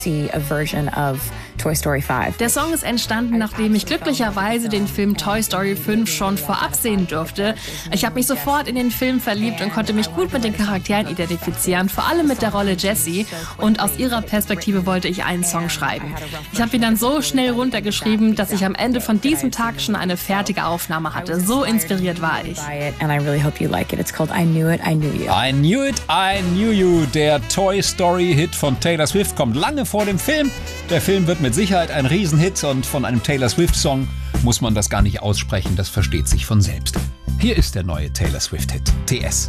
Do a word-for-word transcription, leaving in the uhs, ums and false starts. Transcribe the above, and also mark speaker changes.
Speaker 1: see a version of Toy Story five.
Speaker 2: Der Song ist entstanden, nachdem ich glücklicherweise den Film Toy Story fünf schon vorab sehen durfte. Ich habe mich sofort in den Film verliebt und konnte mich gut mit den Charakteren identifizieren, vor allem mit der Rolle Jessie. Und aus ihrer Perspektive wollte ich einen Song schreiben. Ich habe ihn dann so schnell runtergeschrieben, dass ich am Ende von diesem Tag schon eine fertige Aufnahme hatte. So inspiriert war ich.
Speaker 1: And I really hope you like it. It's called I Knew It, I Knew You.
Speaker 3: I Knew It, I Knew You. Der Toy Story Hit von Taylor Swift kommt lange vor dem Film. Der Film wird mit Sicherheit ein Riesenhit und von einem Taylor Swift-Song muss man das gar nicht aussprechen, das versteht sich von selbst. Hier ist der neue Taylor Swift-Hit, T S.